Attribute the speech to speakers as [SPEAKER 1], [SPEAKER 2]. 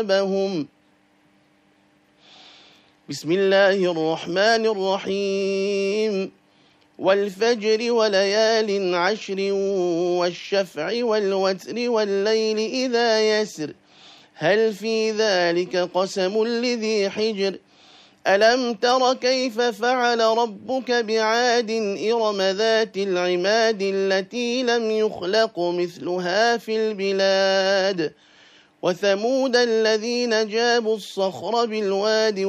[SPEAKER 1] بهم. بسم الله الرحمن الرحيم. والفجر وليال عشر والشفع والوتر والليل إذا يسر هل في ذلك قسم لذي حجر ألم تر كيف فعل ربك بعاد إرم ذات العماد التي لم يخلق مثلها في البلاد وثمود الذين جابوا الصخر بالواد